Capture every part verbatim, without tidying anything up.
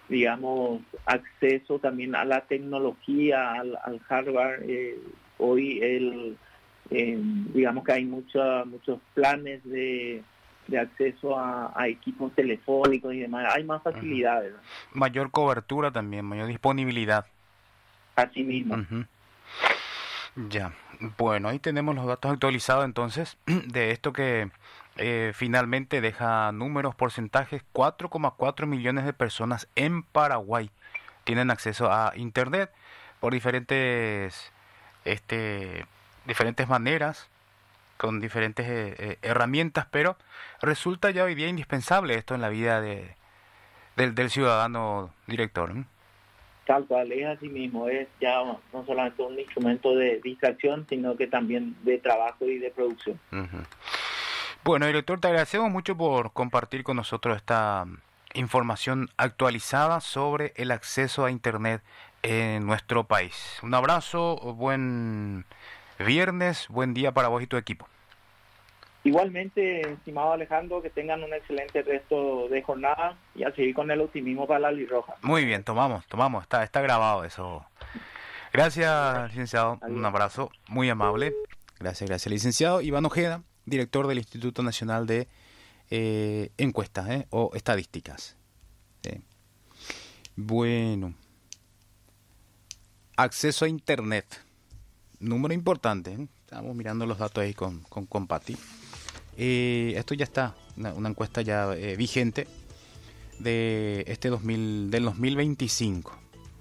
digamos, acceso también a la tecnología, al, al hardware. Eh, hoy, el, eh, digamos que hay mucha, muchos planes de, de acceso a, a equipos telefónicos y demás. Hay más facilidades, ¿no? Mayor cobertura también, mayor disponibilidad. Así mismo. Uh-huh. Ya, bueno, ahí tenemos los datos actualizados entonces de esto que eh, finalmente deja números, porcentajes. Cuatro coma cuatro millones de personas en Paraguay tienen acceso a Internet por diferentes, este, diferentes maneras, con diferentes eh, eh, herramientas, pero resulta ya hoy día indispensable esto en la vida de, del, del ciudadano, director, ¿eh? Tal cual, es así mismo, es ya no solamente un instrumento de distracción, sino que también de trabajo y de producción. Uh-huh. Bueno, director, te agradecemos mucho por compartir con nosotros esta información actualizada sobre el acceso a Internet en nuestro país. Un abrazo, buen viernes, buen día para vos y tu equipo. Igualmente, estimado Alejandro, que tengan un excelente resto de jornada y a seguir con el optimismo para la Lirroja. Muy bien, tomamos, tomamos, está, está grabado eso. Gracias, licenciado, Adiós. Un abrazo muy amable. Gracias, gracias, licenciado Iván Ojeda, director del Instituto Nacional de eh, Encuestas eh, o Estadísticas. Sí. Bueno, acceso a Internet, número importante, ¿eh? Estamos mirando los datos ahí con, con, con Pati. Eh, esto ya está, una, una encuesta ya eh, vigente de este dos mil, del dos mil veinticinco.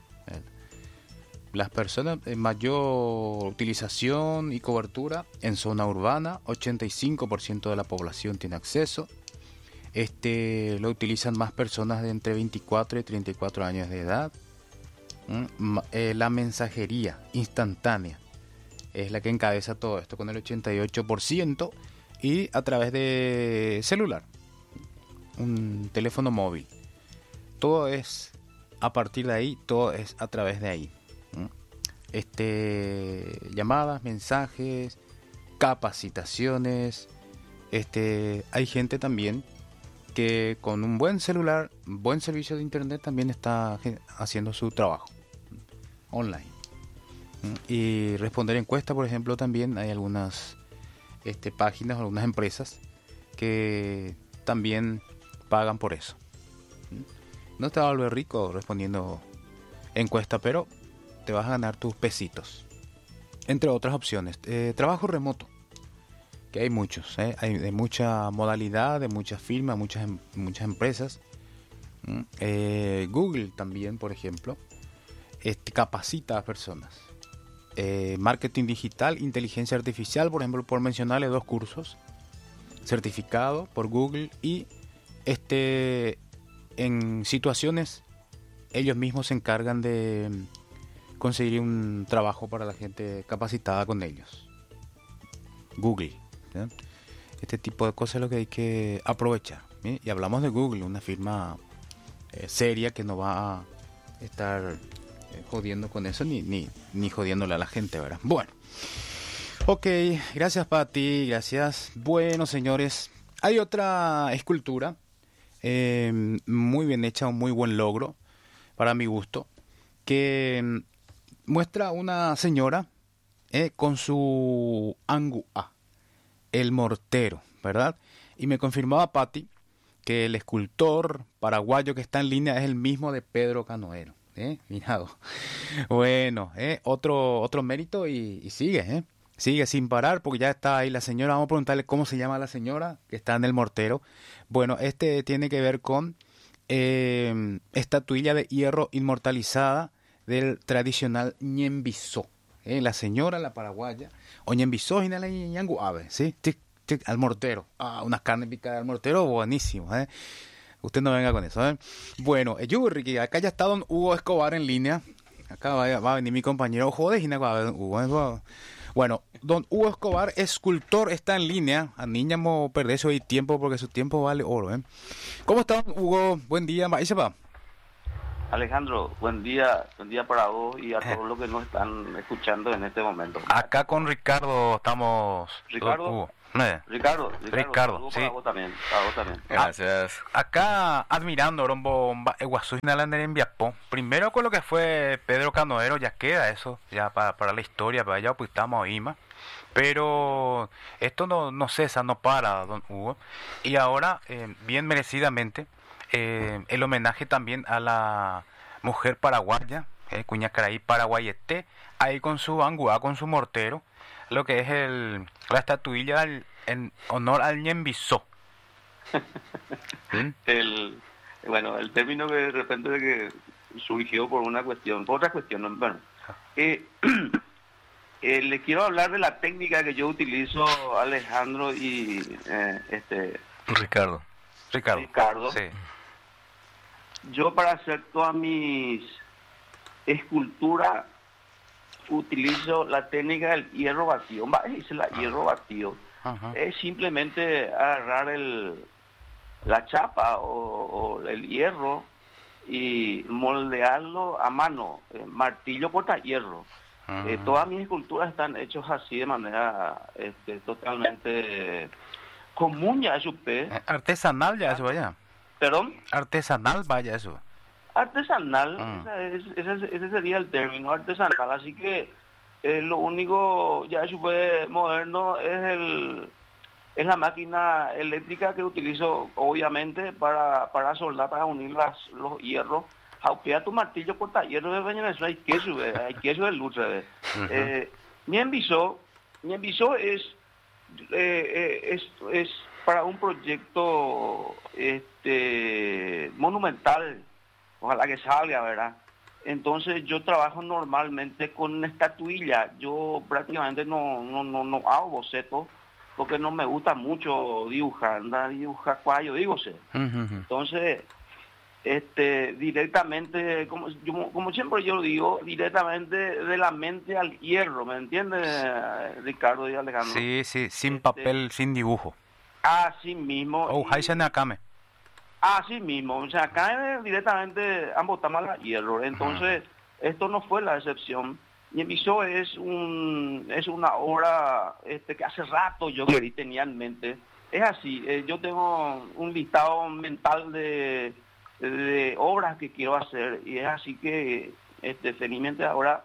Las personas en mayor utilización y cobertura en zona urbana, ochenta y cinco por ciento de la población tiene acceso. Este lo utilizan más personas de entre veinticuatro y treinta y cuatro años de edad. ¿Mm? Eh, la mensajería instantánea es la que encabeza todo esto con el ochenta y ocho por ciento, y a través de celular, un teléfono móvil. Todo es a partir de ahí, todo es a través de ahí. Este, llamadas, mensajes, capacitaciones. Este, hay gente también que con un buen celular, buen servicio de internet, también está haciendo su trabajo online. Y responder encuestas, por ejemplo, también hay algunas este, páginas, algunas empresas que también pagan por eso. No te va a volver rico respondiendo encuesta, pero te vas a ganar tus pesitos. Entre otras opciones, eh, trabajo remoto, que hay muchos, ¿eh? hay de mucha modalidad, de muchas firmas, muchas, muchas empresas. ¿Mm? Eh, Google también, por ejemplo, este, capacita a personas. Eh, marketing digital, inteligencia artificial, por ejemplo, por mencionarle dos cursos, certificado por Google, y este en situaciones ellos mismos se encargan de conseguir un trabajo para la gente capacitada con ellos. Google, ¿sí? Este tipo de cosas es lo que hay que aprovechar, ¿sí? Y hablamos de Google, una firma eh, seria que no va a estar eh, jodiendo con eso ni, ni, ni jodiéndole a la gente, ¿verdad? Bueno, ok, gracias Pati, gracias. Bueno, señores, hay otra escultura eh, muy bien hecha, un muy buen logro para mi gusto, que muestra una señora eh, con su angua, el mortero, ¿verdad? Y me confirmaba Pati que el escultor paraguayo que está en línea es el mismo de Pedro Canoero. ¿eh? Mirado. Bueno, eh, otro otro mérito y, y sigue, ¿eh? Sigue sin parar porque ya está ahí la señora. Vamos a preguntarle cómo se llama la señora que está en el mortero. Bueno, este tiene que ver con eh, estatuilla de hierro inmortalizada del tradicional Ñembizó. Eh, la señora, la paraguaya, o Ñembizó, y la ñanguave, ¿sí? Tic, tic, al mortero. Ah, unas carnes picadas al mortero, buenísimo, ¿eh? Usted no venga con eso, ¿eh? Bueno, yo, Ricky, acá ya está don Hugo Escobar en línea. Acá va, va a venir mi compañero, joder, y don Hugo. Bueno, don Hugo Escobar, escultor, está en línea. A niña mo perder su tiempo porque su tiempo vale oro, ¿eh? ¿Cómo está, don Hugo? Buen día, ahí se va. Alejandro, buen día, buen día para vos y a todos los que nos están escuchando en este momento. Acá con Ricardo estamos. Ricardo, Eh, Ricardo, Ricardo, Ricardo, saludos sí. para vos también, para vos también. Gracias. Acá admirando Rombo Eguazú en Viapó. Primero con lo que fue Pedro Canoero, ya queda eso, ya para, para la historia, para allá pues estamos ahí más. Pero esto no, no cesa, no para, don Hugo. Y ahora, eh, bien merecidamente, eh, el homenaje también a la mujer paraguaya, eh, Cuñacaraí Paraguayete, ahí con su anguá, con su mortero, lo que es el la estatuilla al- en honor al Ñembizó. ¿Sí? El, bueno, el término que de repente de que surgió por una cuestión, por otra cuestión, ¿no? Bueno, eh, eh, le quiero hablar de la técnica que yo utilizo, Alejandro y eh, este Ricardo. Ricardo. Ricardo. Sí. Yo para hacer todas mis esculturas utilizo la técnica del hierro batido. Va, es la hierro batido. Ajá. Es simplemente agarrar el la chapa o, o el hierro y moldearlo a mano, eh, martillo corta hierro. Ajá. Eh, todas mis esculturas están hechas así de manera este, totalmente común ya eso, pe. Eh, Artesanal ya eso vaya. Perdón, Artesanal vaya eso. artesanal, Ah. esa es- ese, ese sería el término, artesanal. Así que eh, lo único ya eso fue moderno es el es la máquina eléctrica que utilizo obviamente para, para soldar, para unir las, los hierros. Aunque tu martillo corta hierro de Venezuela hay queso, ve, hay queso de lucha. Ve. Eh, mi enviso, mi enviso es, eh, eh, es, es para un proyecto este monumental, ojalá que salga, ¿verdad? Entonces yo trabajo normalmente con estatuilla, yo prácticamente no, no, no, no hago bocetos, porque no me gusta mucho dibujar, andar dibujar cuadro, digo, sé. Entonces, este, directamente, como, yo- como siempre yo digo, directamente de la mente al hierro, ¿me entiendes, Ricardo y Alejandro? Sí, sí, sin Este, papel, sin dibujo. Así mismo. Oh, y- Haisen Akame. Así mismo, o sea, acá eh, directamente ambos estamos al hierro, entonces esto no fue la excepción. Y en Viso es un es una obra este, que hace rato yo quería- tenía en mente. Es así, eh, yo tengo un listado mental de, de obras que quiero hacer y es así que este, felizmente ahora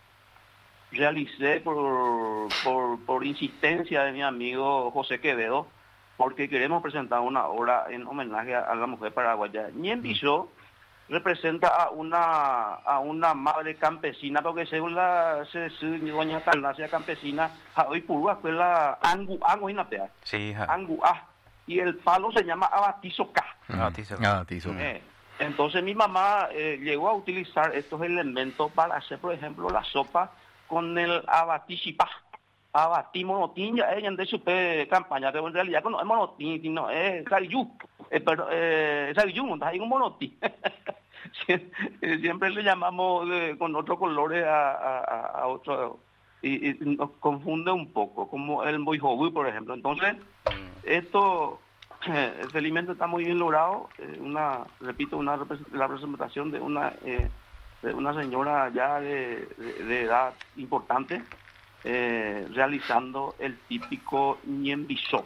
realicé por, por, por insistencia de mi amigo José Quevedo, porque queremos presentar una obra en homenaje a, a la mujer paraguaya. Ñen Bichó representa a una a una madre campesina, porque según la se se- doña Talasia campesina, hoy purúa fue la angu angu inapea, Sí, ja. angu ah, y el palo se llama abatizoca. Ah, tizo. Ah, tizo. Eh, entonces mi mamá eh, llegó a utilizar estos elementos para hacer, por ejemplo, la sopa con el abatishipá. Abatí monotín, ya ella de su pe- campaña, pero en realidad no es monotín, sino es sariyú. Eh, pero, eh, sariyú, no hay un monotín. Sie- eh, Siempre le llamamos eh, con otros colores a, a, a- a otro, y, y nos confunde un poco, como el moijobu, por ejemplo. Entonces, esto eh, felizmente está muy bien logrado. eh, una, repito, una repres- la representación de una eh, de una señora ya de, de- de edad importante eh, realizando el típico ñembisó.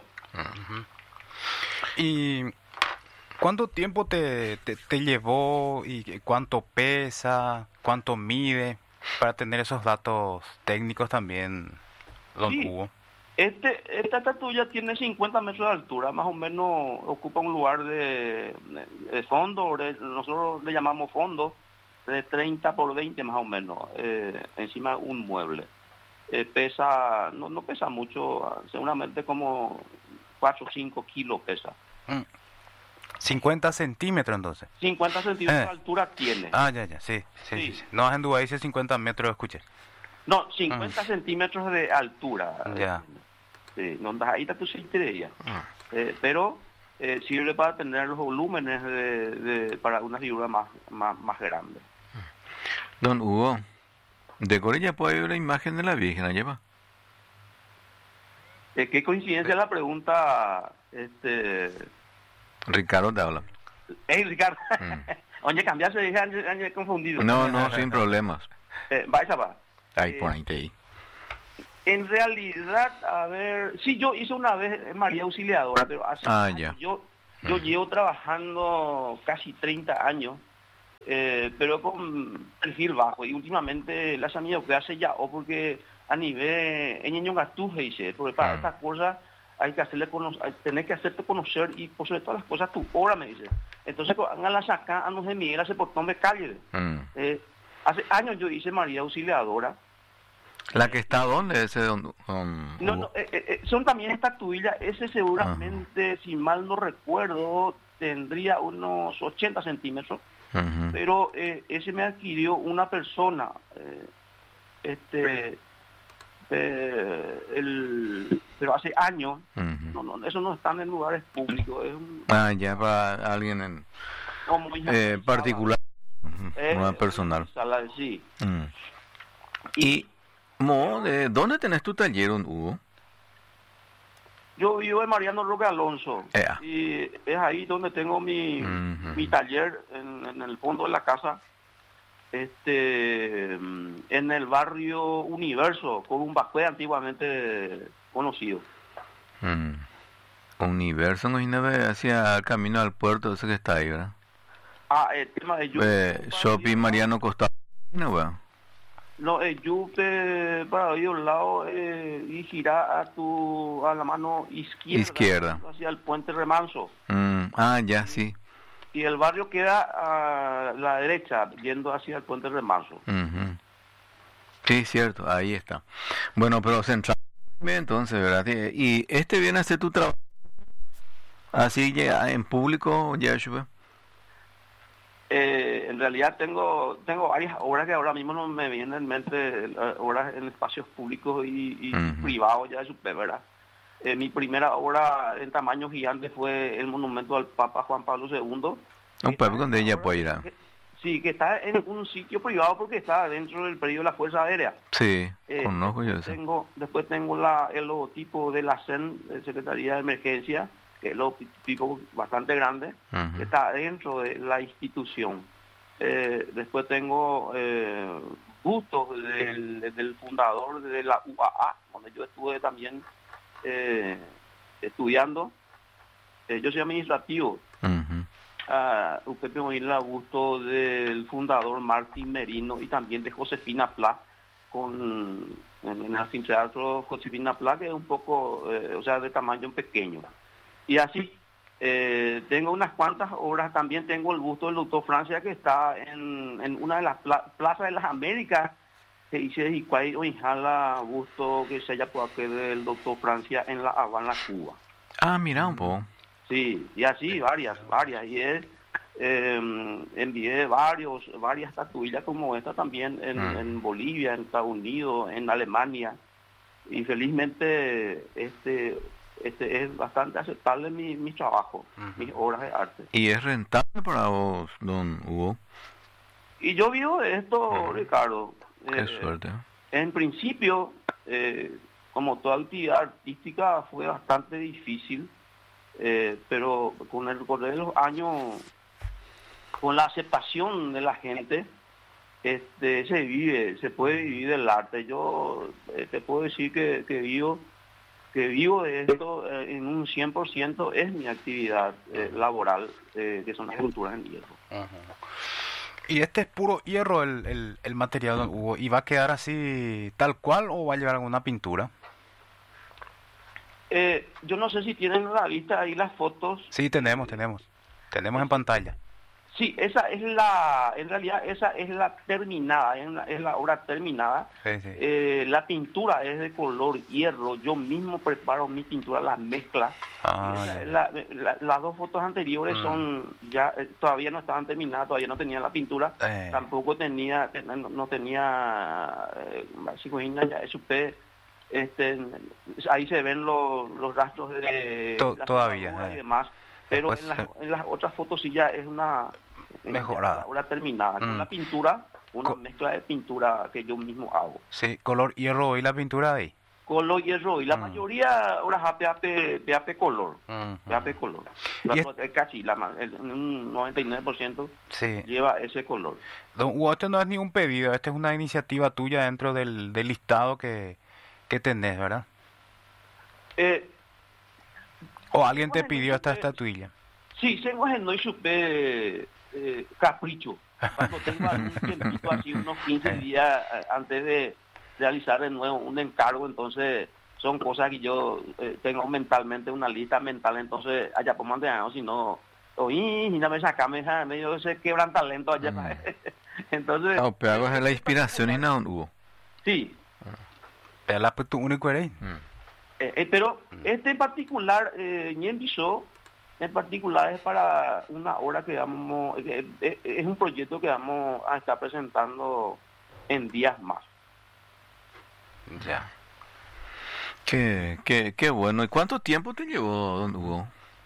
¿Y cuánto tiempo te, te, te llevó y cuánto pesa, cuánto mide para tener esos datos técnicos también, don Sí. Hugo? Este, esta estatuilla tiene cincuenta metros de altura, más o menos ocupa un lugar de, de fondo, de- nosotros le llamamos fondo, de treinta por veinte más o menos, eh, encima de un mueble. Eh, pesa, no, no pesa mucho, seguramente como cuatro o cinco kilos pesa. Mm. cincuenta centímetros entonces. cincuenta centímetros Eh. de altura tiene. Ah, ya, ya, sí. Sí, Sí. sí, sí. No, en Dubái dice cincuenta metros, escuché. No, cincuenta centímetros de altura. Ya. Sí, no, ahí está tu ella. Eh, pero eh, sirve para tener los volúmenes de, de- para una figura más, más, más grande. Don Hugo, de Corella puede haber una imagen de la Virgen, ¿la lleva? Eh, qué coincidencia la pregunta, este... Ricardo te habla. Hey, Ricardo. Mm. Oye, cambiaste, dije, año, año confundido. No, no, sin problemas. Eh, va, esa va. Ahí, Eh, por ahí te ahí. En realidad, a ver, sí, yo hice una vez María Auxiliadora, pero hace Ah, años. ya. yo yo Ujú. llevo trabajando casi treinta años, eh, pero con perfil bajo, y últimamente las amigos que hace ya, o porque a nivel, en Ñeño Gatuje dice, porque para Ah. estas cosas hay que hacerle cono- hay- tenés que hacerte conocer, y por sobre todas las cosas tu hora, me dice. Entonces, háganlas acá, a no de Miguel, hace portón de calle. Mm. Eh, hace años yo hice María Auxiliadora. ¿La que está dónde? Ese don, don No, Hugo? no, eh, eh, eh, son también estatuillas. Ese seguramente, si mal no recuerdo, tendría unos ochenta centímetros, Ujú. pero eh, ese me adquirió una persona, eh, este, eh, el, pero hace años. Ujú. No, no, eso no está en lugares públicos, es un, Ah, ya para alguien en como eh, particular, ujú, Eh, no es personal. sala, sí. Mm. Y, Mo, ¿de dónde tenés tu taller, don Hugo? Yo vivo en Mariano Roque Alonso, Ea. y es ahí donde tengo mi, Ujú. mi taller, en, en el fondo de la casa, este, en el barrio Universo, con un Bacué antiguamente conocido. Mm. Universo, no hay hacia el camino al puerto, ese que está ahí, ¿verdad? Ah, el tema de Yupe. Eh, para Shopping Dios, Mariano Costa. No, weón. No, el Yupe para ahí un lado, eh, y gira a tu, a la mano izquierda. Izquierda. Hacia el puente Remanso. Mm. Ah, ya, sí. Y el barrio queda a la derecha, yendo hacia el puente Remanso. Ujú. Sí, cierto, ahí está. Bueno, pero central entonces, ¿verdad? Y este viene a hacer tu trabajo así ya en público, Yahshua. Eh, en realidad tengo tengo varias obras que ahora mismo no me vienen en mente, eh, obras en espacios públicos y, y Ujú. privados ya de su ¿verdad? Eh, mi primera obra en tamaño gigante fue el monumento al Papa Juan Pablo segundo. Un que pueblo está donde en ella ahora- puede ir a... que- Sí, que está en un sitio privado porque está dentro del predio de la Fuerza Aérea. Sí, Eh, conozco yo después eso. tengo, después tengo la, el logotipo de la C E N, de Secretaría de Emergencia, que es logotipo bastante grande, Ujú. que está dentro de la institución. Eh, después tengo eh, bustos del, del fundador de la U A A, donde yo estuve también eh, estudiando. Eh, yo soy administrativo. Ujú. Uh, usted puede oír el busto del fundador Martín Merino y también de Josefina Pla, con en, en el anfiteatro Josefina Pla, que es un poco, eh, o sea, de tamaño pequeño. Y así, eh, tengo unas cuantas obras, también tengo el busto del doctor Francia, que está en, en una de las pla plazas de las Américas, que dice Hicuay o Injala, busto que se haya por aquel del doctor Francia en La Habana, Cuba. Ah, mira un poco. Sí, y así varias, varias. Y es, eh, envié varios, varias estatuillas como esta también en, Mm. en Bolivia, en Estados Unidos, en Alemania. Y felizmente este, este es bastante aceptable mi, mi trabajo, Ujú. mis obras de arte. ¿Y es rentable para vos, don Hugo? Y yo vivo de esto, Ujú. Ricardo. Qué Eh, suerte. En principio, eh, como toda actividad artística, fue bastante difícil, eh, pero con el correr de los años, con la aceptación de la gente, este, se vive, se puede vivir del arte. Yo eh, te puedo decir que, que vivo que vivo de esto eh, en un cien por ciento, es mi actividad eh, laboral, eh, que son las esculturas en hierro. Ajá. Y este es puro hierro el, el, el material, don Hugo, ¿y va a quedar así tal cual o va a llevar alguna pintura? Eh, yo no sé si tienen a la vista ahí las fotos. Sí, tenemos, tenemos. Tenemos en pantalla. Sí, esa es la, en realidad esa es la terminada, es la, es la obra terminada. Sí, sí. Eh, la pintura es de color hierro, yo mismo preparo mi pintura, las mezclas. Ah, Esa ya, es ya. la- la- las dos fotos anteriores Mm. son ya eh, todavía no estaban terminadas, todavía no tenía la pintura, Eh. tampoco tenía ten- no, no tenía eh, psicoína, ya supe, este ahí se ven los, los rastros de To- la todavía, soldadura y eh. demás, pero Después, en las, eh. en las otras fotos sí ya es una Mejorada. ya una terminada con Mm. la pintura, una Co- mezcla de pintura que yo mismo hago. Sí, color hierro y la pintura de ahí. Color hierro y la Mm. mayoría ahora P A P, P A P color. Ujú. P A P color. Y La- es- Casi la, ma- el- un noventa y nueve por ciento Sí. lleva ese color. Don Hugo, este no es ni un pedido, esta es una iniciativa tuya dentro del, del listado que, ¿Qué tenés, verdad? Eh, ¿O alguien te bueno, pidió esta eh, estatuilla? Sí, tengo en no supe eh, capricho. Cuando tengo algún tiempito así, unos quince días eh, antes de realizar de nuevo un encargo, entonces son cosas que yo eh, tengo mentalmente, una lista mental, entonces allá por mantener, si no, oí, y no me sacame, medio se quebran talento allá. Mm. Entonces... Ah, pero algo es la inspiración y no, Hugo. Sí. Pero la pues tu único eres. Mm. Eh, eh, pero este en particular, eh, Ñembiso, en particular es para una obra que vamos, eh, eh, es un proyecto que vamos a estar presentando en días más. Ya. Qué, qué, qué bueno. ¿Y cuánto tiempo te llevó, don Hugo?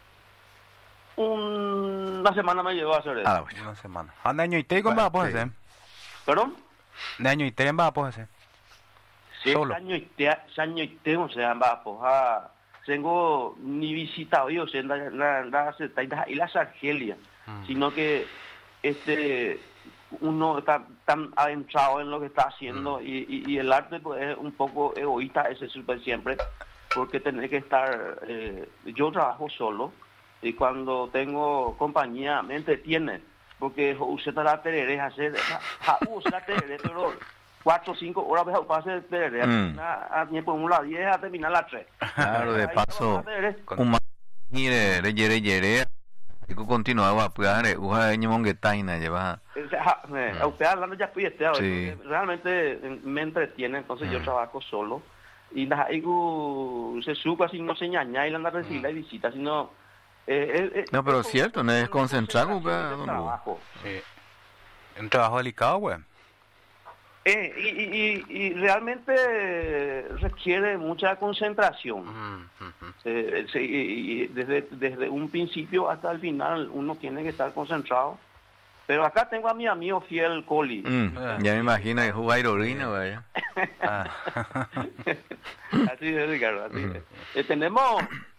Un- una semana me llevó a hacer eso. Ah, bueno. Una semana. ¿Anda año y te con Bueno, va a sí. hacer? ¿Perdón? De año y te va a hacer. Sí, Solo. año y te, año y te, o sea, va, pues, ah, tengo ni visitado yo, o sea, la, la, la, la, y las Argelias, Mm. sino que este uno está tan adentrado en lo que está haciendo y, y, y el arte pues es un poco egoísta ese super siempre, porque tener que estar, eh, yo trabajo solo y cuando tengo compañía me entretiene, porque usted la tereré hacer, usted la tereré, pero cuatro o cinco horas ves a hacer tereré, Mm. a tiempo un la diez a terminar las tres. Claro, de Ahí paso, vamos a tereré. un ma- mire, re yere yere, digo continuaba a pujar, uja de ñemonguetaina, lleva. O sea, eh, a usted hablando ya fui este, Sí. porque realmente eh, me entretiene, entonces yo Mm. trabajo solo y las algo se supa si no se ñaña y la anda a recibir la visita, sino eh, eh, eh, No, pero es es cierto, no es una concentrar, concentración uga, de don Hugo. trabajo. Sí. Un trabajo delicado, güey. Eh, y, y, y, y realmente requiere mucha concentración. Mm, mm, mm. Eh, sí, y, y desde, desde un principio hasta el final uno tiene que estar concentrado. Pero acá tengo a mi amigo fiel Coli. Mm, Ah. ya me imagino que juega aerolínea, vaya. Ah. Así es, Ricardo. Así Ujú. es. Eh, tenemos,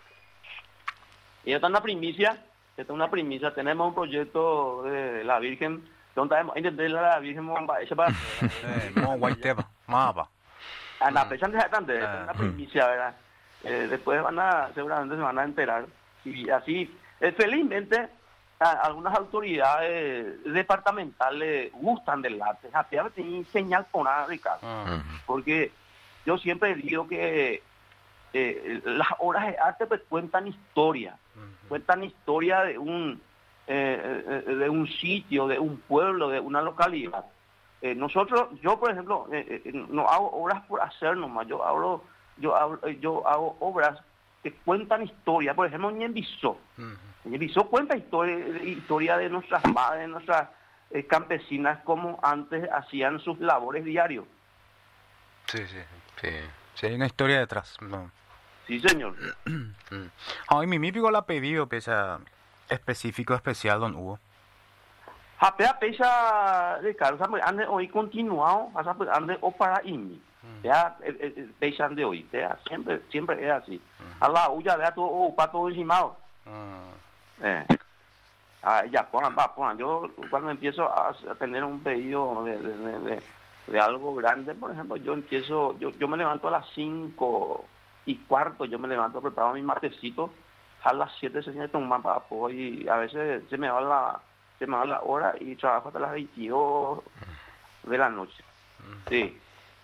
y esta es una primicia, esta es una primicia, tenemos un proyecto de la Virgen, donde vamos a intentar la Virgen Momba, esa para... Eh, mo guaiteba, mapa. A la fecha de esta es Ah. una primicia, ¿verdad? Eh, después van a, seguramente se van a enterar. Y así, eh, felizmente, a- algunas autoridades departamentales gustan del arte. A pesar de tener señal por nada, Ricardo. Ah. Porque yo siempre digo que eh, las obras de arte pues cuentan historia, cuentan historia de un eh, eh, de un sitio, de un pueblo, de una localidad. Eh, nosotros, yo por ejemplo, eh, eh, no hago obras por hacer nomás, yo hago, yo hago, yo hago obras que cuentan historia. Por ejemplo, Ñembiso. Ñembiso cuenta historia, historia de nuestras madres, de nuestras eh, campesinas, como antes hacían sus labores diarios. Sí, sí. Sí. Sí, hay una historia detrás. No. Sí, señor. Mm. Ay, mi mípico la pedido, pesa específico, especial, don Hugo. Japea pesa Ricardo, sabe, ande hoy continuado, sabe, ande o para imi. Ya, pesan de hoy, ya, siempre, siempre es así. A la huya, vea todo, o para todo encimado. Eh. Ah, ya, pongan, va, pongan. Yo cuando empiezo a, a tener un pedido de, de, de, de, de algo grande, por ejemplo, yo empiezo, yo, yo me levanto a las cinco y cuarto, yo me levanto, preparo mi matecito, a las siete se tiene que tomar para apoyo y a veces se me va la, se me va la hora y trabajo hasta las veintidós de la noche. Sí.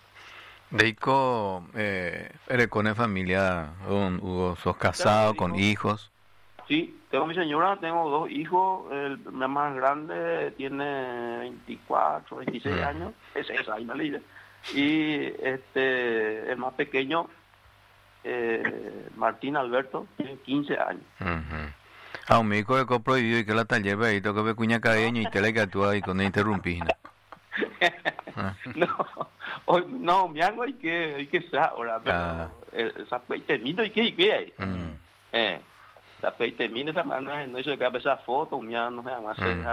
Deiko, eh, eres con la familia, don Hugo, sos casado, Tengo con hijos. hijos. Sí, tengo mi señora, tengo dos hijos, el más grande tiene veinticuatro, veintiséis Mm. años, es esa, ahí me libre. Y este, el más pequeño, eh, Martín Alberto, tiene quince años. Ujú. A un médico que prohibido y que la taller ahí toca ver cuña cadeño y te la que actúa y con el interrumpís. Ah. No, hoy, no, mi hago hay que, hay que ser ahora, pero Ah. eh, esa peite mino y que, y que hay. Mm. Eh, esa peite mino, esa manera, no hizo que a esa foto, mi no se llama, Ujú.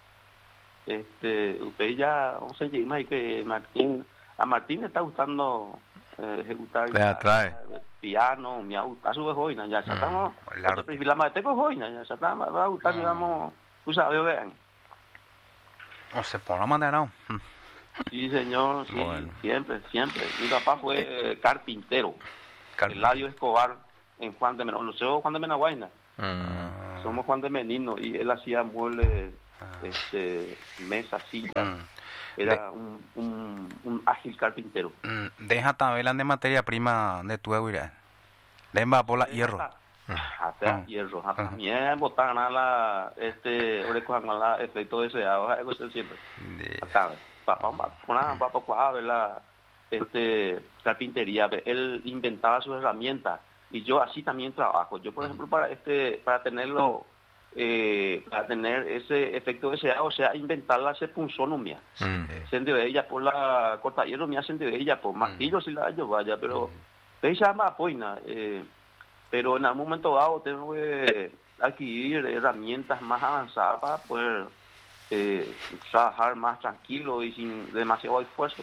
este, usted ya, vamos a seguir más que Martín, a Martín le está gustando eh, ejecutar Le atrae. el piano, me gusta su joina, ya Mm, estamos, el arte. la madre tengo joina, ya estamos, va a gustar, Mm. digamos, tú sabes, vean. O se pone a manera. Sí, señor, sí, Bueno. siempre, siempre. Mi papá fue eh, carpintero. Car- Eladio Escobar en Juan de Menor. No sé, Juan de Menaguaina. Mm. Somos Juan de Menino y él hacía muebles, este, mesas, sillas. Mm. Era un, un, un ágil carpintero. Mm, deja tabelan de materia prima de tu eguira. Lemba por la hierro. Hasta Mm. hierro. Hasta Ajá. mien botan la, este, ahora con la efecto deseado, algo así siempre. De- Acá, papá, una papá cuadra, la, este, carpintería. Él inventaba sus herramientas y yo así también trabajo. Yo, por ejemplo, para este, para tenerlo, eh, para tener ese efecto deseado, o sea, inventar la punzonomía. Mm. Se de ella por la corta hierro, me hacen de ella por martillo si la yo vaya, pero se llama poina. Eh, pero en algún momento dado tengo que adquirir herramientas más avanzadas para poder eh, trabajar más tranquilo y sin demasiado esfuerzo.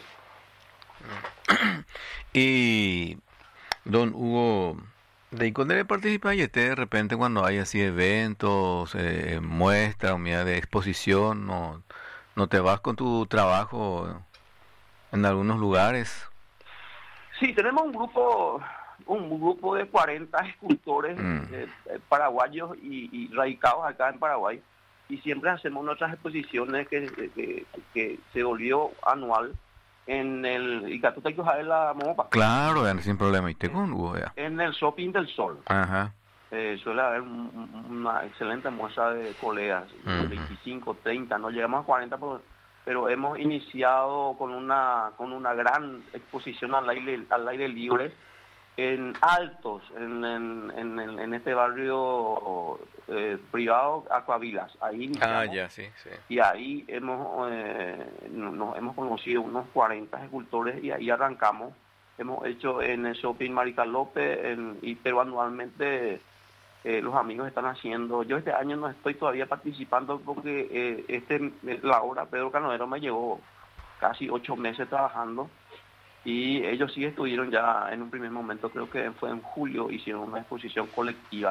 Y don Hugo, ¿de dónde participa y usted de repente cuando hay así eventos, eh, muestras, unidad de exposición, no, no te vas con tu trabajo en algunos lugares? Sí, tenemos un grupo un grupo de cuarenta escultores Mm. eh, eh, paraguayos y, y radicados acá en Paraguay, y siempre hacemos nuestras exposiciones que, que, que se volvió anual en el Icatuta y la Mopa, Claro, ya, sin problema. ¿Y te con Hugo ya? en el Shopping del Sol. Ajá. Eh, suele haber un- un- una excelente muestra de colegas, Ujú. veinticinco, treinta, no llegamos a cuarenta, pero, pero hemos iniciado con una con una gran exposición al aire al aire libre en Altos, en, en, en, en- en este barrio eh, privado, Acuavilas. Ahí iniciamos. Ah, ya, sí, sí. Y ahí hemos eh, no- nos hemos conocido unos cuarenta escultores y ahí arrancamos. Hemos hecho en el Shopping Marica López, en, y, pero anualmente eh, los amigos están haciendo. Yo este año no estoy todavía participando porque eh, este la obra Pedro Canodero me llevó casi ocho meses trabajando, y ellos sí estuvieron ya en un primer momento, creo que fue en julio, hicieron una exposición colectiva.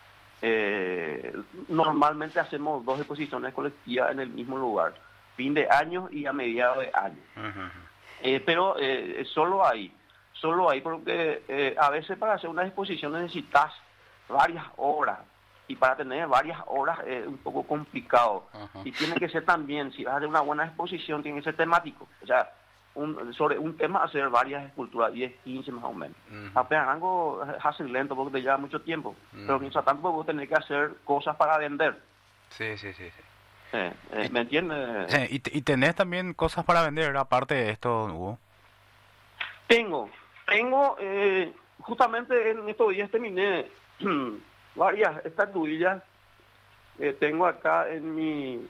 Eh, normalmente hacemos dos exposiciones colectivas en el mismo lugar, fin de año y a mediados de año. Ujú. Eh, pero eh, solo ahí, solo ahí porque eh, a veces para hacer una exposición necesitas varias horas, y para tener varias horas es un poco complicado. Ajá. Y tiene que ser también, si vas a hacer una buena exposición, tiene que ser temático. O sea, un, sobre un tema hacer varias esculturas, diez, quince más o menos. Ujú. Apenas algo hace lento porque te lleva mucho tiempo, Ujú. pero mientras tanto vos tenés que hacer cosas para vender. Sí, sí, sí. sí. Eh, eh, ¿Me entiendes? Sí, y, te- y tenés también cosas para vender, aparte de esto, Hugo. Tengo, tengo, eh, justamente en estos días terminé varias estatuillas. Eh, tengo acá en mi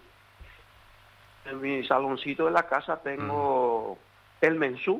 en mi saloncito de la casa, tengo el mensú,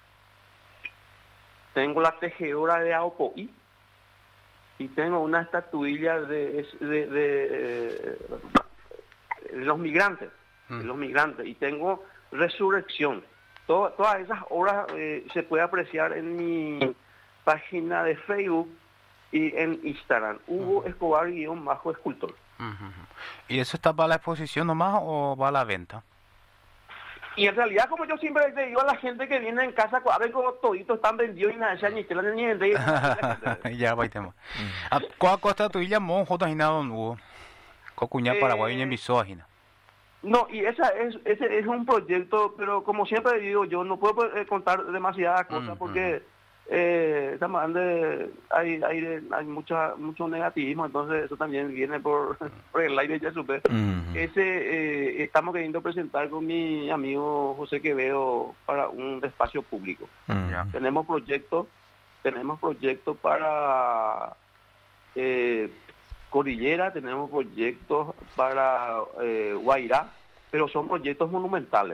tengo la tejedora de Aopoí, y tengo una estatuilla de, de, de, eh, de los migrantes, de los migrantes, y tengo Resurrección. Todo- todas esas obras eh, se puede apreciar en mi página de Facebook y en Instagram, Hugo Escobar guión bajo escultor. Ujú. ¿Y eso está para la exposición nomás o va a la venta? Y en realidad, como yo siempre le digo a la gente que viene en casa, a ver cómo toditos están vendidos y nada, ya ni te la ni venden. Ya va el tema. Ah, ¿Cuál costa tu illa monjo tajina don Hugo? Cocuña Eh, Paraguay y en Visoajina. No, y esa es, ese es un proyecto, pero como siempre digo, yo no puedo eh, contar demasiadas cosas Mm, porque eh, estamos hablando de- hay, hay, de- hay mucha, mucho negativismo, entonces eso también viene por, por el aire, ya supe. Ujú. Ese eh, estamos queriendo presentar con mi amigo José Quevedo para un espacio público. Ujú. Tenemos proyectos, tenemos proyectos para eh, Cordillera, tenemos proyectos para eh, Guairá, pero son proyectos monumentales.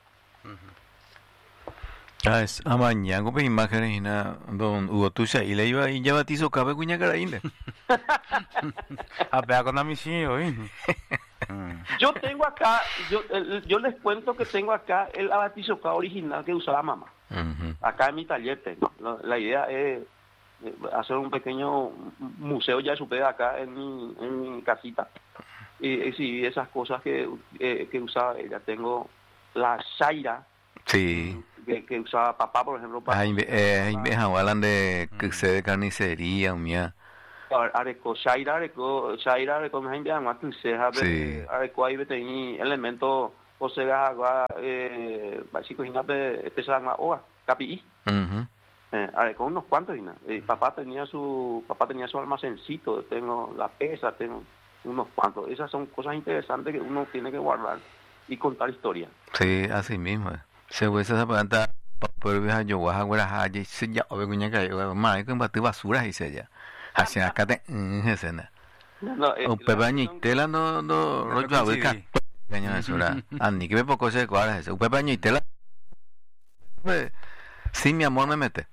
Ah, es amañango pues imágenes y nada, don Hugo Tucha, y le iba y ya batizo cabe cuña caraíne. A pegar con la misión, ¿oí? Mm. Yo tengo acá, yo, el- yo les cuento que tengo acá el abatizocado original que usaba mamá. Ujú. Acá en mi taller tengo. La, la idea es eh, hacer un pequeño museo, ya supe, acá en mi, en mi casita. Y exhibir esas cosas que, eh, que usaba ella. Tengo la Zaira, Sí. Que, que usaba papá, por ejemplo. Para, Ay, eh, me hablan de que se de carnicería, mía. Areco, Shaira, Areco, Shaira, Areco, me envían más que se Sí. Areco ahí tenía elementos, o sea, agua, eh, básico, y empezaba más oa, capi. Mhm. Eh, Areco unos cuantos, y eh, papá tenía su, papá tenía su almacencito, tengo la pesa, tengo unos cuantos. Esas son cosas interesantes que uno tiene que guardar y contar historia. Sí, así mismo. Se ve esa planta, pero vieja yo voy a guardar allí, se ya, o vengo que yo, más que batir basura y se ya. Así acá te, escena. No, eh, O pepa ñitela no no no yo voy a caña eso era. Ani que me poco se cuadra eso. Pepa ñitela. Sí, mi amor me mete.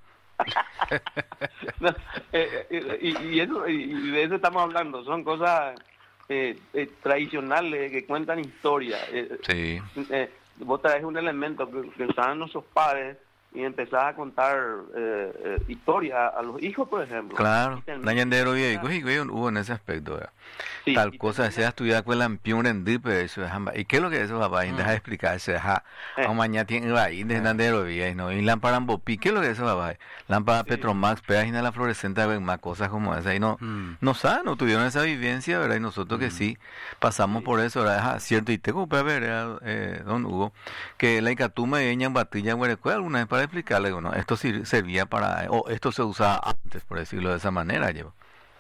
No, eh, eh, y, y eso y de eso estamos hablando, son cosas eh, eh, tradicionales que cuentan historia. Eh, Sí. Eh, vos traes un elemento que, que usaban nuestros padres y empezás a contar eh, eh, historia a los hijos, por ejemplo. Claro. Y Nañandero y hubo en ese aspecto. ¿Verdad? sí, Tal y cosa termina, sea estudiar con la ampión en dipe eso es hamba. ¿Y qué es lo que es eso papá? Y deja de explicarse, deja. Eh. O mañana tiene ahí de Nandero y no y lámpara Ambopi, ¿qué es lo que es eso papá? Lámpara Sí. Petromax, página la fluorescente, más cosas como esa y no Mm. no saben, no tuvieron esa vivencia, ¿verdad? Y nosotros que sí pasamos Sí. por eso, ¿verdad? Ajá, cierto, y tengo que ver, eh, don Hugo, que la Icatuma y en Batilla Huerecué alguna vez para explicarle, bueno, esto sir- servía para, o esto se usaba antes, por decirlo de esa manera, llevo.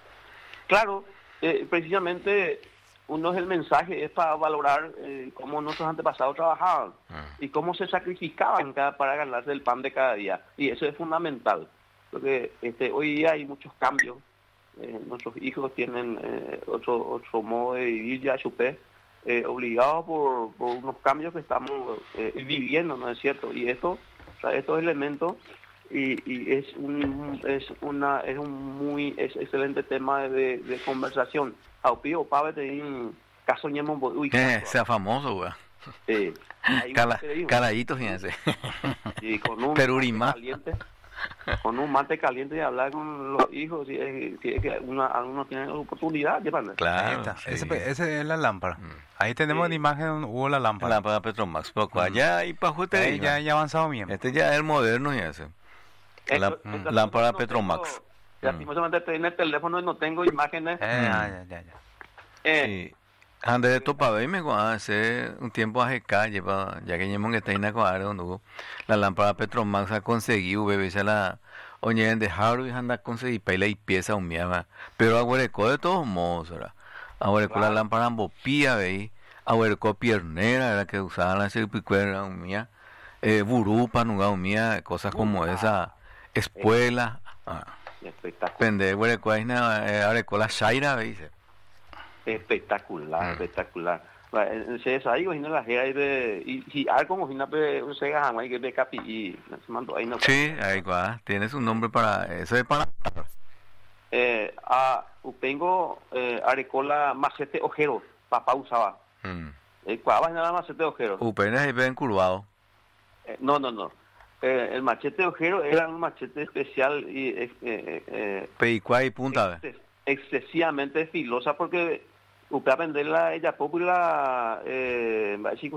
Claro, eh, precisamente uno es el mensaje, es para valorar eh, cómo nuestros antepasados trabajaban y cómo se sacrificaban cada, para ganarse el pan de cada día. Y eso es fundamental, porque este, hoy día hay muchos cambios. Eh, nuestros hijos tienen eh, otro otro modo de vivir ya, chupé, eh, obligados por, por unos cambios que estamos eh, viviendo, ¿no es cierto? Y esto, o sea, estos elementos y, y es un es una es un muy es excelente tema de, de conversación. Aupío pave te un caso ñemo uy, Eh, sea famoso, güey. eh, hay un Cala, que dijo, caladito, fíjense. y con un Perurimá. mate caliente, con un mate caliente y hablar con los hijos, si es, si es que una, algunos tienen oportunidad, ¿qué pasa? Ahí Claro. está. Sí. Ese, ese es la lámpara. Mm. Ahí tenemos Sí. la imagen donde hubo la lámpara. Lámpara Petromax, poco allá y para usted. Ahí ya, ya avanzado bien. Este ya es el moderno y ese. La- Esto- mm, esto- lámpara no Petromax. tengo- Lastimosamente estoy en el teléfono y no tengo imágenes. Eh, Mm. ah, ya, ya, ya. Eh, Sí. Ande de topa ve me hace un tiempo a calle pa ya que ñemon que está en la cuadra donde hubo la lámpara Petromax ha conseguido bebé se la oñe de Haru y anda conseguí pela y pieza un miama pero agüereco de todos modos ¿verdad? Agüereco la Claro. lámpara ambopía ve agüereco piernera era que usaban la cirpicuera un mía eh burupa nunca un mía cosas como Burupa. esa espuela ah, espectacular, pende agüereco ahí na agüereco la shaira ve dice espectacular, Mm. espectacular. Se es ahí, imagina la gente de y si algo como imagina pe un sega jamás que de capi y se mandó ahí no. sí ahí va tienes un nombre para eso es para Eh, a tengo eh, arecola macete ojero, papá usaba. mm. Eh, ¿cuál vaina era macete ojero? Upenes ahí ven curvado. Eh, no, no, no. Eh, el machete ojero era un machete especial y eh, eh, eh, Peicua y punta. ex- excesivamente filosa porque usted venderla ella popular eh, chico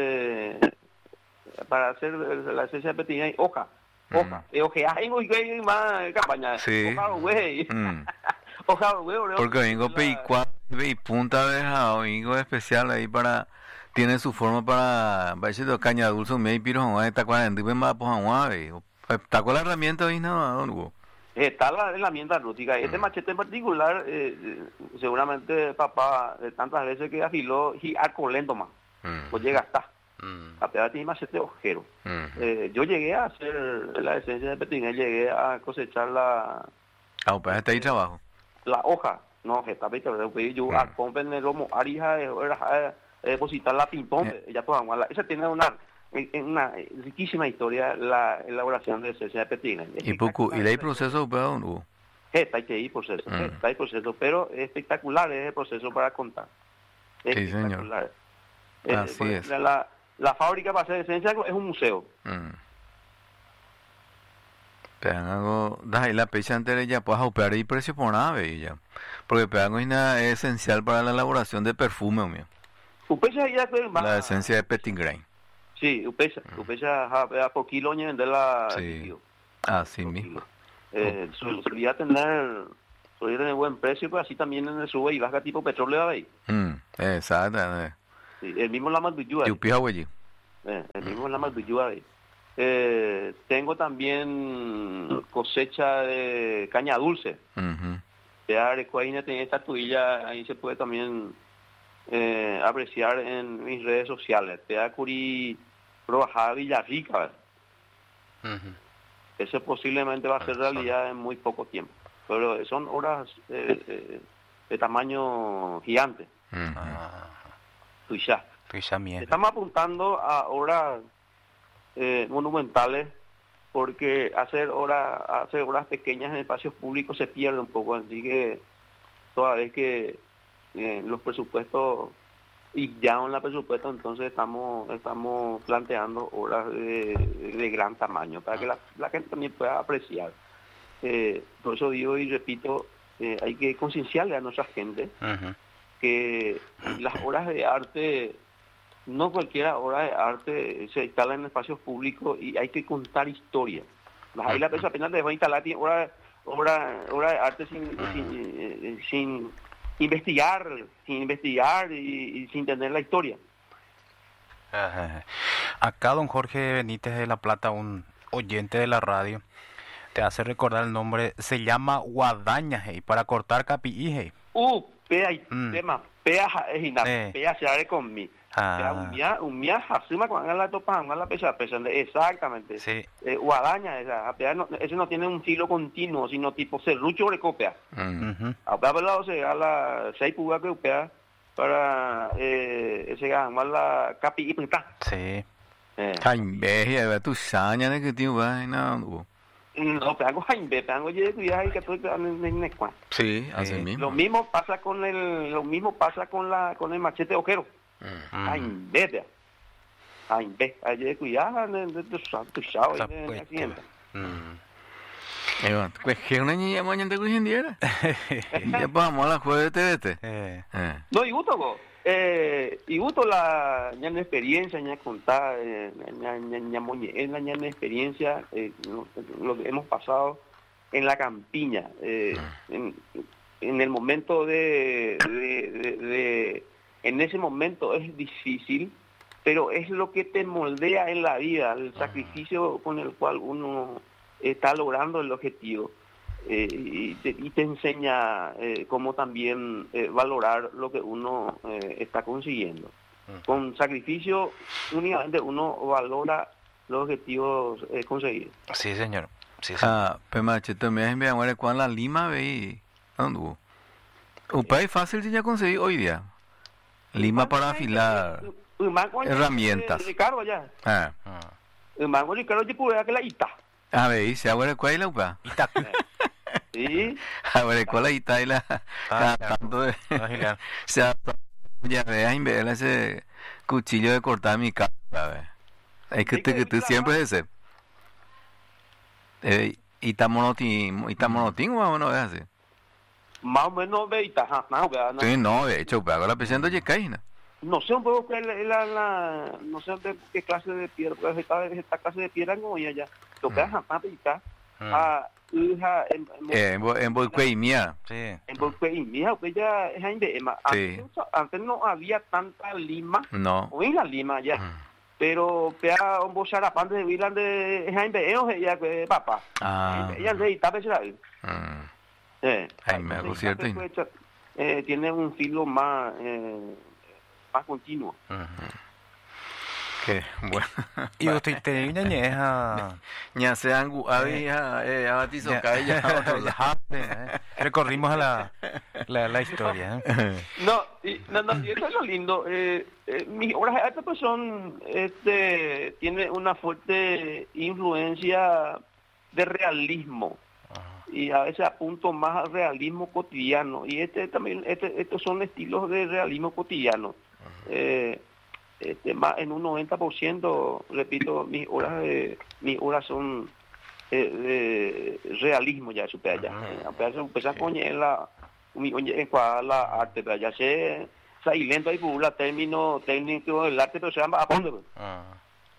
para hacer la esencia pequeña y hoja hoja Mm. eh, ojeaje y que más campaña Sí. hoja güey Mm. hoja güey Porque vengo peicua y punta deja o vengo especial ahí para tiene su forma para va a decir caña dulce un medio piro a esta cuarenta y ven va pues a está con la herramienta ahí no don Hugo. está la herramienta rústica. Este Mm. machete en particular, eh, eh, seguramente papá, de tantas veces que afiló, y arco lento más. Mm. Pues llega hasta. Mm. A pegar tiene machete ojero. Mm. Eh, yo llegué a hacer la esencia de petinga, llegué a cosechar la, Ah, pues está ahí trabajo. la hoja. No, que está viste, yo Mm. a comprar en el lomo, arija, era depositar la pintón, Eh. ella toda guala. Esa tiene una, en una riquísima historia la elaboración de esencia de petinga. Y poco y de ahí proceso pues don Hugo. Está ahí proceso, Mm. está ahí proceso, pero espectacular es el proceso para contar. Sí, señor. Espectacular. Eh, Así por- es. La, la, la fábrica para hacer esencia es un museo. Mm. Pegan algo, da ahí la pecha anterior ya puedes operar y precio por nada ve ya. Porque pegan es nada es esencial para la elaboración de perfume mío. Usted ya ya que va- La esencia de Petit Grain. Sí, upesa, upesa a por kilo ni vender la... Sí, así mismo. Eh, sol- solía tener, solía tener buen precio, pero así también en el sube y baja tipo petróleo ahí. Mm, exacto. Eh. Sí, el mismo la Malbuyú ahí. Yupi Hawái. Eh, el mismo la Malbuyú ahí. Eh, tengo también cosecha de caña dulce. Ujú. De Arecuaína tiene esta tuilla, ahí se puede también eh, apreciar en mis redes sociales. Te da Curi Probajada Villarrica, ¿ves? Ujú. Eso posiblemente va a ser realidad en muy poco tiempo. Pero son horas eh, eh, de tamaño gigante. Ujú. Ah, Tuya. estoy ya mierda. Estamos apuntando a horas eh, monumentales porque hacer horas hacer horas pequeñas en espacios públicos se pierde un poco. Así que toda vez que eh, los presupuestos y ya en la presupuesto, entonces estamos estamos planteando horas de, de gran tamaño para que la, la gente también pueda apreciar. Eh, por eso digo y repito, eh, hay que concienciarle a nuestra gente Ujú. que las obras de arte, no cualquier obra de arte se instala en espacios públicos y hay que contar historias. Ahí la persona apenas debe instalar tiene obra, obra, obra de arte sin, sin, eh, sin investigar, sin investigar y, y sin tener la historia. Ajá. Acá don Jorge Benítez de La Plata, un oyente de la radio, te hace recordar el nombre, se llama Guadaña, hey, para cortar capií, hey. Uh, pea y Mm. tema, pea es ina, Eh. pea se abre con mi. Pea un Ah, mía, un mía hasuma cuando la topa, la pesa, pesa, exactamente. sí. Eh, guadaña, esa, pea no, ese no tiene un filo continuo, sino tipo serrucho recopia. Mm. Ujú. A ver, lado se a la seis pugas que upea para eh, ese gamar la capi y pinta. Sí. Eh. Ay, ve, ve tu saña de que tío va, no. No, peango jaimbe, peango ye cuidado y que tú en en necua. Sí, así Sí. mismo. Lo mismo pasa con el lo mismo pasa con la con el machete ojero. Mm. Mm. Jaimbe, pea. Jaimbe, ayer cuidado de tu santo chao Esa en pues, accidente. Mm. Eh, bueno, pues que una niña mañana te cogiera. Ya pasamos a la jueves de T V T. Eh, Eh. No, y gusto, go. Eh, y gusto la ña na experiencia, ña contar, eh, ña ña ña moñe, es la ña na experiencia, eh, lo, lo que hemos pasado en la campiña, eh, en, en el momento de, de, de, de, en ese momento es difícil, pero es lo que te moldea en la vida, el sacrificio con el cual uno está logrando el objetivo. Eh, y, te, y te enseña eh, cómo también eh, valorar lo que uno eh, está consiguiendo. Con sacrificio únicamente uno valora los objetivos eh, conseguidos. sí, señor. Sí, señor. Ah, pues machete, me envía a con la lima ve ¿dónde hubo? Un país fácil si ya conseguí hoy día. Lima para afilar herramientas. Ricardo ya. Ah, Ah. El mango Ricardo ya puede que la ita. a ver, se abre cuál es la upa. Itacu. Sí. A ver, cuál es la y la Ah, tanto de Ah, Gilian. se ya veas en ver ese cuchillo de cortar mi cara, a ver. Es que Sí, te que que tú mira, siempre ¿no? es ese. Eh, y está monotín, y está monotín, más o menos es así. Más o menos ve ita, ajá, más o menos. Sí, no, de hecho, pues hago la presión de Yecaina. No sé un poco qué la, la, la no sé de qué clase de piedra, porque esta, esta clase de piedra no ya ya. Lo que es jamás pita Mm. a hija en Eh, en, Bo- en Boicueimía. Sí. en porque y mira, que ya es ahí de Emma. Sí. Antes, antes no había tanta lima, No. hoy la lima ya. Mm. Pero pea un bocharapán de Vilan de es ahí de ellos ya que papá. Ah. Ella de Itape será. Mm. Eh. Ay, me hago cierto. y- Pues, eh, tiene un filo más eh, más continuo. Ujú. Qué bueno. Y usted te ñañeja. Ya sean guavija, eh, abatizo Ya- ya otro lado. Ya, eh. Recorrimos a la, la, la historia. ¿eh? No, y, no, no, y eso es lo lindo. Eh, eh, mis obras de arte pues son, este, tiene una fuerte influencia de realismo y a veces apunto más al realismo cotidiano y este también, este, estos son estilos de realismo cotidiano. Eh, este, más en un noventa por ciento, repito, mis obras de, mis obras son eh, de realismo ya supera ya. A pesar empezar con la mi oye en cual la arte pero ya se sai lento ahí por la término técnico del arte pero se llama a fondo. Ah.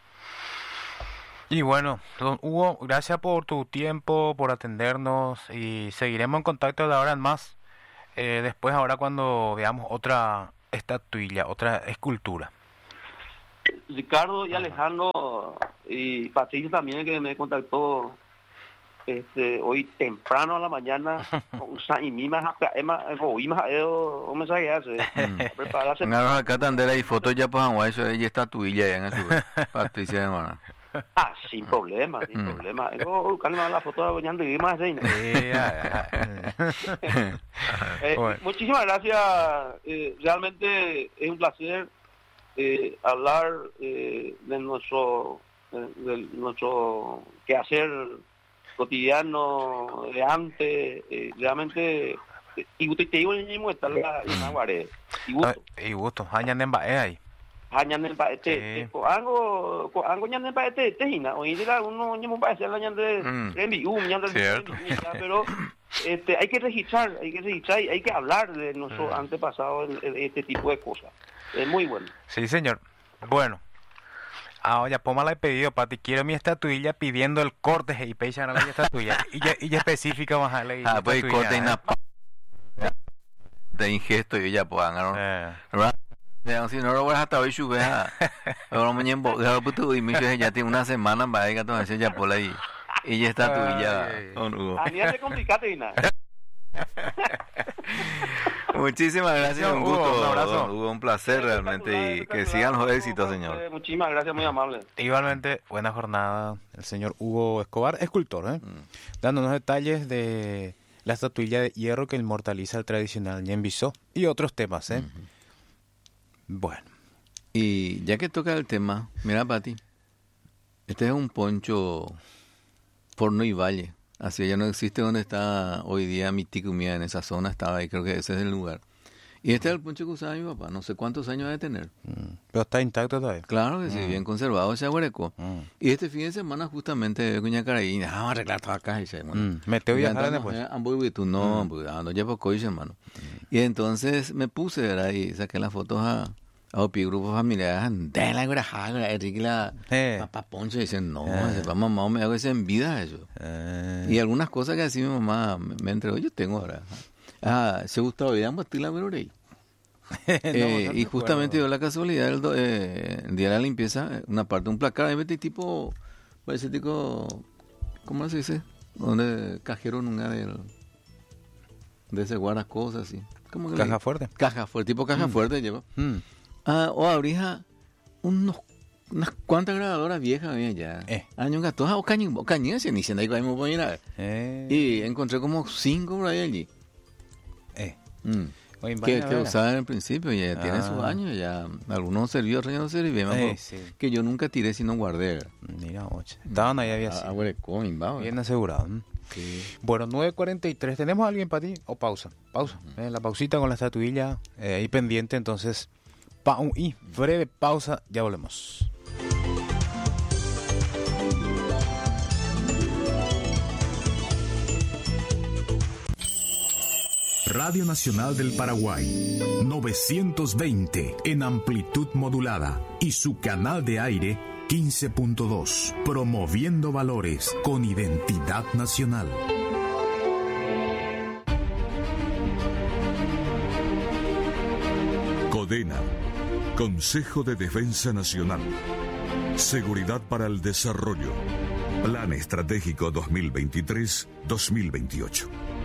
Y bueno, don Hugo, gracias por tu tiempo, por atendernos y seguiremos en contacto de ahora en más. Eh, después, ahora cuando veamos otra estatuilla, otra escultura. Ricardo y Alejandro y Patricio también, que me contactó este hoy temprano a la mañana con y misma Emma oímos o mensaje hace prepararse. Ngaron acá tandera y fotos ya pues agua eso ella estatuilla ya en su Patricia hermana. Ah, sin problema, sin Mm. problema. Yo calma la foto de doña Andrés más de Eh, ah, ah. Eh, Bueno. Muchísimas gracias, eh, realmente es un placer eh, hablar eh, de nuestro de, de nuestro quehacer cotidiano de antes, eh, realmente eh, y usted te digo ni muestra la inaguare y Ah, gusto y gusto, hañan en bae ahí. hañan pa este Sí. ko algo ko algo ñan pa este tejina o indira uno ñemo pa hacer la ñan de Mm. de un ñan de Cierto. pero este hay que registrar, hay que registrar y hay que hablar de nuestro Mm. antepasado en, en este tipo de cosas. Es muy bueno. Sí, señor. Bueno. Ahora, póngala de pedido, Pati. Quiero mi estatuilla pidiendo el corte y pecha la estatuilla. Y ya, y ya específica más a la Ah, pues corte y na de ingesto y ya pues agarraron. Eh, ¿Verdad? Ya, si no lo voy a hasta hoy sube a ahora mañana ya puto y me dice ya tiene una semana para que tú haces ya por ahí y ya está tu ya Ay. don Hugo. A mí hace complicado y nada. Muchísimas gracias, un Hugo, gusto, un abrazo. don Hugo, un placer realmente y que sigan los éxitos, señor. Muchísimas gracias, muy amable. igualmente, buena jornada. El señor Hugo Escobar, escultor, ¿eh? Mm. Dándonos detalles de la estatuilla de hierro que inmortaliza el tradicional Ñen Bisó y otros temas, ¿eh? Bueno. Y ya que toca el tema, mira Pati, este es un poncho Porno y Valle, así ya no existe donde está hoy día mi ticumía, en esa zona estaba ahí, creo que ese es el lugar. Y este es el poncho que usaba mi papá, no sé cuántos años ha de tener. Mm, pero está intacto todavía. Claro que sí, bien conservado ese aguareco. Mm. Y este fin de semana justamente Cuña Caraí, vamos a arreglar toda acá y se Mm, meteo y viajar después. no, pues, ando ya poco hermano. Y entonces me puse, ¿verdad? Y saqué las fotos a a mi grupo familiar, de la grajada, Enrique la Eh. papá Poncho, y dicen, no, Eh. ese papá mamá me hago esa en vida eso. Eh, Y algunas cosas que así mi mamá me, me entregó, yo tengo ahora. Ah, se gustaba ya la verorey. no, Eh, no y recuerdo. justamente dio la casualidad el, do- eh, el día de la limpieza, eh, una parte, un placar, ahí metí tipo, parece tipo, ¿cómo se dice? Donde cajeron una de, de ese guardas cosas así. ¿Cómo que le Caja digo? fuerte. Caja fuerte, tipo caja fuerte lleva. Mm. Ah, o abrija unos, unas cuantas grabadoras viejas había ya. Eh. Años gatos, o cañín, o cañín, se ni se ahí me voy a ir a ver. Eh, Y encontré como cinco por ahí allí. eh. Mm. Oye, Que, vaya, que vaya. usaban en principio, ya tiene Ah. sus años, ya algunos servían, otros ya no servían. Eh, me sí. acuerdo que yo nunca tiré sino guardé. Mira, oche. Estaban ahí, había así. Agua de coin, va. Bien asegurado. ¿m? Sí. Bueno, nueve cuarenta y tres. ¿Tenemos a alguien para ti? ¿O pausa? Pausa. Eh, la pausita con la estatuilla eh, ahí pendiente. Entonces, pa y breve pausa. Ya volvemos. Radio Nacional del Paraguay, novecientos veinte en amplitud modulada y su canal de aire quince punto dos, promoviendo valores con identidad nacional. CODENA, Consejo de Defensa Nacional. Seguridad para el Desarrollo. Plan Estratégico dos mil veintitrés a dos mil veintiocho.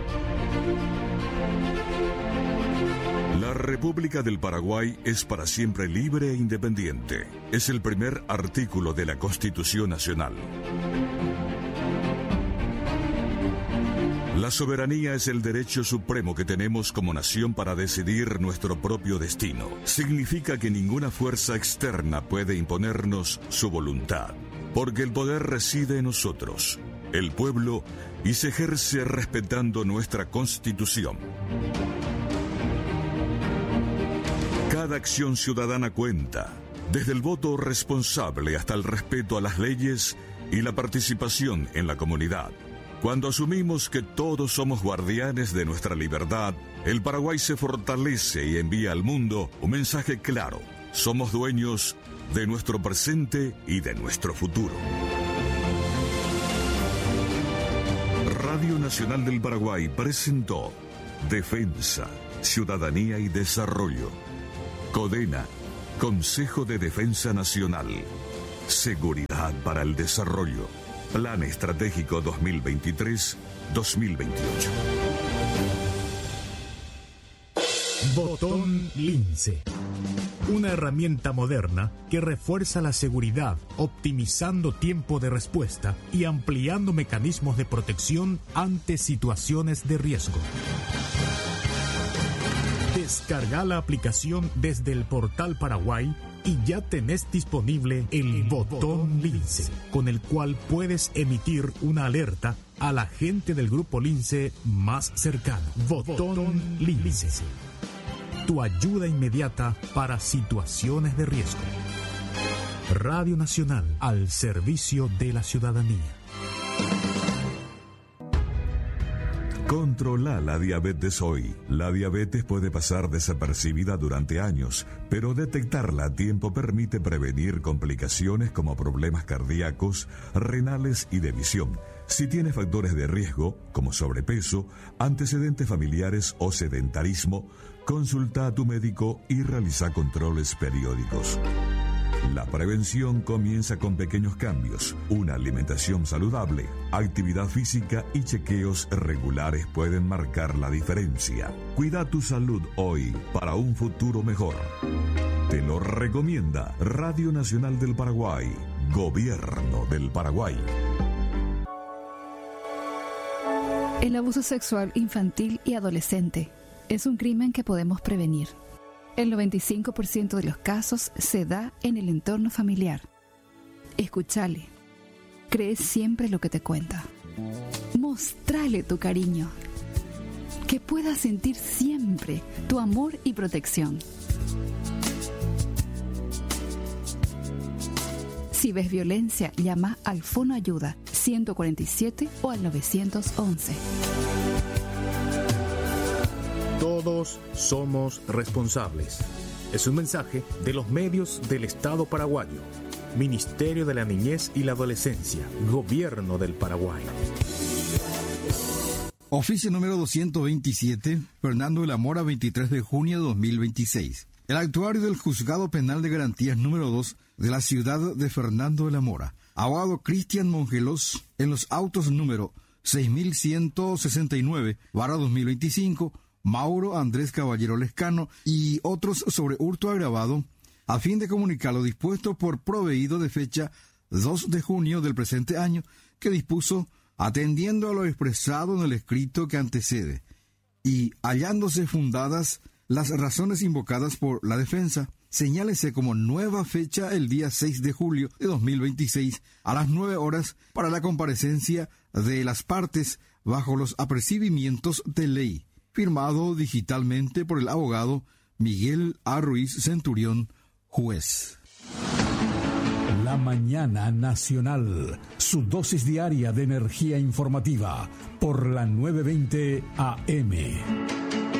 La República del Paraguay es para siempre libre e independiente. Es el primer artículo de la Constitución Nacional. La soberanía es el derecho supremo que tenemos como nación para decidir nuestro propio destino. Significa que ninguna fuerza externa puede imponernos su voluntad, porque el poder reside en nosotros, el pueblo, y se ejerce respetando nuestra Constitución. Cada acción ciudadana cuenta, desde el voto responsable hasta el respeto a las leyes y la participación en la comunidad. Cuando asumimos que todos somos guardianes de nuestra libertad, el Paraguay se fortalece y envía al mundo un mensaje claro. Somos dueños de nuestro presente y de nuestro futuro. Radio Nacional del Paraguay presentó Defensa, Ciudadanía y Desarrollo. CODENA, Consejo de Defensa Nacional. Seguridad para el Desarrollo. Plan Estratégico dos mil veintitrés a dos mil veintiocho. Botón Lince. Una herramienta moderna que refuerza la seguridad, optimizando tiempo de respuesta y ampliando mecanismos de protección ante situaciones de riesgo. Descarga la aplicación desde el portal Paraguay y ya tenés disponible el Botón Lince, con el cual puedes emitir una alerta a la gente del grupo Lince más cercano. Botón Lince. Tu ayuda inmediata para situaciones de riesgo. Radio Nacional, al servicio de la ciudadanía. Controla la diabetes hoy. La diabetes puede pasar desapercibida durante años, pero detectarla a tiempo permite prevenir complicaciones como problemas cardíacos, renales y de visión. Si tienes factores de riesgo, como sobrepeso, antecedentes familiares o sedentarismo, consulta a tu médico y realiza controles periódicos. La prevención comienza con pequeños cambios. Una alimentación saludable, actividad física y chequeos regulares pueden marcar la diferencia. Cuida tu salud hoy para un futuro mejor. Te lo recomienda Radio Nacional del Paraguay, Gobierno del Paraguay. El abuso sexual infantil y adolescente es un crimen que podemos prevenir. El noventa y cinco por ciento de los casos se da en el entorno familiar. Escúchale. Cree siempre lo que te cuenta. Mostrale tu cariño. Que pueda sentir siempre tu amor y protección. Si ves violencia, llama al Fono Ayuda ciento cuarenta y siete o al nueve once. Todos somos responsables. Es un mensaje de los medios del Estado paraguayo. Ministerio de la Niñez y la Adolescencia. Gobierno del Paraguay. Oficio número doscientos veintisiete, Fernando de la Mora, veintitrés de junio de dos mil veintiséis. El actuario del Juzgado Penal de Garantías número dos de la ciudad de Fernando de la Mora, abogado Cristian Mongelos, en los autos número seis mil ciento sesenta y nueve barra dos mil veinticinco, Mauro Andrés Caballero Lescano y otros sobre hurto agravado, a fin de comunicar lo dispuesto por proveído de fecha dos de junio del presente año, que dispuso, atendiendo a lo expresado en el escrito que antecede, y hallándose fundadas las razones invocadas por la defensa, señálese como nueva fecha el día seis de julio de dos mil veintiséis a las nueve horas para la comparecencia de las partes bajo los apercibimientos de ley. Firmado digitalmente por el abogado Miguel A. Ruiz Centurión, juez. La mañana nacional, su dosis diaria de energía informativa por la nueve veinte A M.